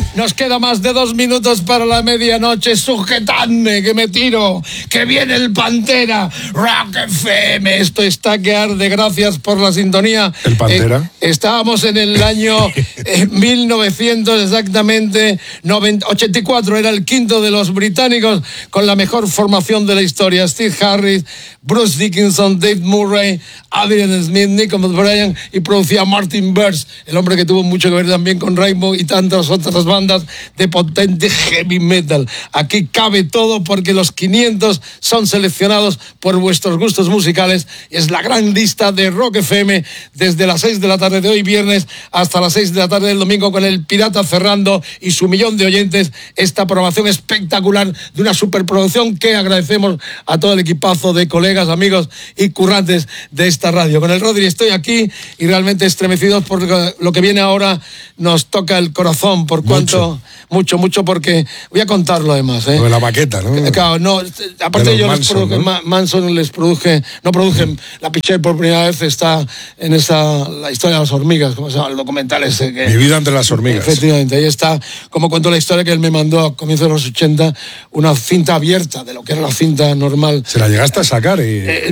Nos queda más de 2 minutos para la medianoche. Sujetadme, que me tiro, que viene el Pantera. Rock FM, esto está que arde. Gracias por la sintonía. ¿El Pantera? Estábamos en el año 1900, exactamente 84. Era el quinto de los británicos con la mejor formación de la historia. Steve Harris, Bruce Dickinson, Dave Murray, Adrian Smith, Nicholas Bryan, y producía Martin Birch, el hombre que tuvo mucho que ver también con Rainbow y tantas otras bandas de potente heavy metal. Aquí cabe todo porque los 500 son seleccionados por vuestros gustos musicales. Es la gran lista de Rock FM desde las 6 de la tarde de hoy viernes hasta las 6 de la tarde del domingo, con el Pirata cerrando y su 1.000.000 de oyentes. Esta programación espectacular de una superproducción que agradecemos a todo el equipazo de colegas, amigos y currantes de esta radio. Con el Rodri estoy aquí y realmente estremecidos por lo que viene ahora. Nos toca el corazón, por cuanto mucho, porque voy a contarlo además. Lo de la maqueta, ¿no? Claro, no, aparte yo Manson, les produje, ¿no? Manson les produje, no produjen, la piché por primera vez, está en la historia de las hormigas, ¿cómo se llama el documental ese? Mi vida entre las hormigas. Efectivamente, ahí está, como cuento la historia que él me mandó a comienzos de los 80, una cinta abierta de lo que era la cinta normal. ¿Se la llegaste a sacar?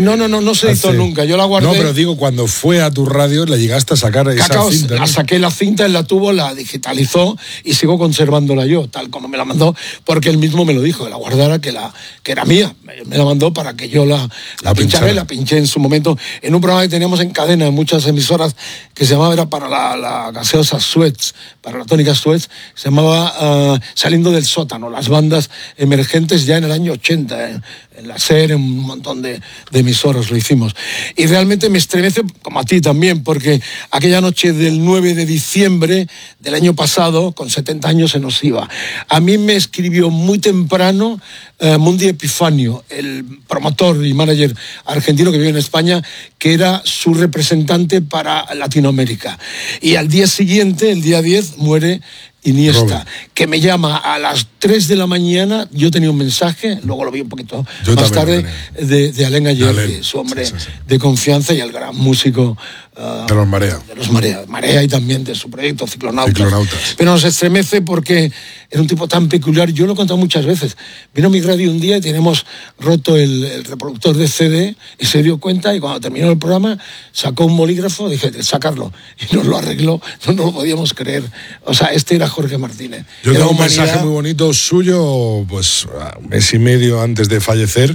No se hizo nunca, yo la guardé. No, pero digo, cuando fue a tu radio, la llegaste a sacar esa cinta, ¿no? Saqué la cinta, él la tuvo, la digitalizó y sigo conservándola yo, tal como me la mandó, porque él mismo me lo dijo, que la guardara, que era mía. Me la mandó para que yo la pinchara, y la pinché en su momento en un programa que teníamos en cadena en muchas emisoras, que se llamaba, era para la gaseosa Suez, para la tónica Suez, se llamaba Saliendo del Sótano, las bandas emergentes ya en el año 80, en la SER, en un montón de emisoras lo hicimos. Y realmente me estremece, como a ti también, porque aquella noche del 9 de diciembre del año pasado, con 70 años, se nos iba. A mí me escribió muy temprano Mundi Epifanio, el promotor y manager argentino que vive en España, que era su representante para Latinoamérica. Y al día siguiente, el día 10, muere Iniesta, Robert, que me llama a las 3 de la mañana. Yo tenía un mensaje, luego lo vi un poquito más tarde, de Alain Ayer, su hombre de confianza y el gran músico de los Marea. De los Marea y también de su proyecto Ciclonautas. Pero nos estremece porque era un tipo tan peculiar. Yo lo he contado muchas veces. Vino a mi radio un día y teníamos roto el reproductor de CD y se dio cuenta, y cuando terminó el programa sacó un bolígrafo, dije, sacarlo, y nos lo arregló. No lo podíamos creer. O sea, este era Jorge Martínez. Yo tengo un mensaje muy bonito suyo, pues un mes y medio antes de fallecer,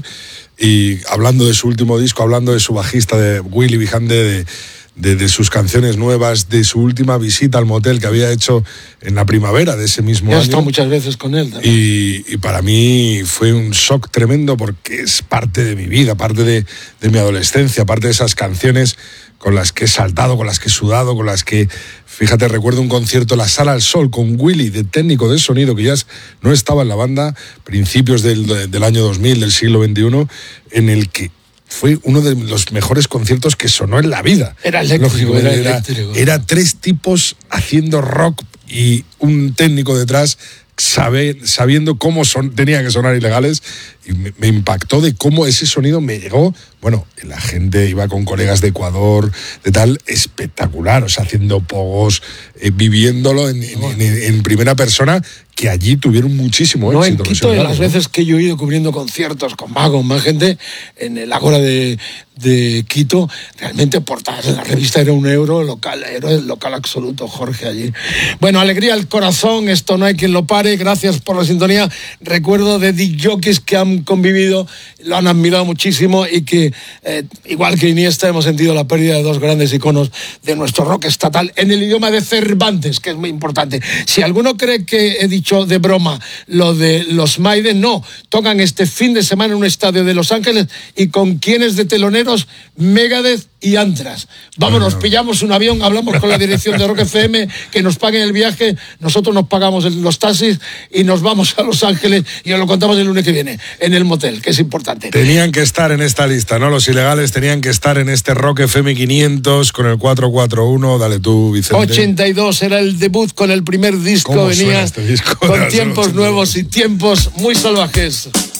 y hablando de su último disco, hablando de su bajista, de Willy Vijande, de sus canciones nuevas, de su última visita al motel que había hecho en la primavera de ese mismo año. He estado muchas veces con él también. Y para mí fue un shock tremendo, porque es parte de mi vida, parte de mi adolescencia, parte de esas canciones con las que he saltado, con las que he sudado, con las que, fíjate, recuerdo un concierto en la Sala al Sol con Willy, de técnico de sonido, que ya no estaba en la banda, principios del año 2000, del siglo XXI, en el que fue uno de los mejores conciertos que sonó en la vida. Era eléctrico, era 3 tipos haciendo rock y un técnico detrás sabiendo cómo tenía que sonar Ilegales, y me impactó de cómo ese sonido me llegó. Bueno, la gente iba con colegas de Ecuador, de tal, espectacular, o sea, haciendo pogos, viviéndolo en primera persona, que allí tuvieron muchísimo éxito. En Quito, de las veces que yo he ido cubriendo conciertos con más gente, en el Ágora de Quito, realmente portadas en la revista era €1, era el local absoluto, Jorge, allí. Bueno, alegría al corazón, esto no hay quien lo pare. Gracias por la sintonía. Recuerdo de disc jockeys que han convivido, lo han admirado muchísimo, y que, igual que Iniesta, hemos sentido la pérdida de 2 grandes iconos de nuestro rock estatal en el idioma de Cervantes, que es muy importante. Si alguno cree que he dicho de broma lo de los Maiden, no, tocan este fin de semana en un estadio de Los Ángeles, y con quienes de teloneros, Megadeth y Anthrax. Vámonos, pillamos un avión, hablamos con la dirección de Rock FM, que nos paguen el viaje, nosotros nos pagamos los taxis y nos vamos a Los Ángeles, y os lo contamos el lunes que viene en el motel, que es importante. Tenían que estar en esta lista, ¿no? Los Ilegales tenían que estar en este Rock FM 500 con el 441. Dale tú, Vicente. 82 era el debut con el primer disco, venía este disco? Con tiempos nuevos y tiempos muy salvajes.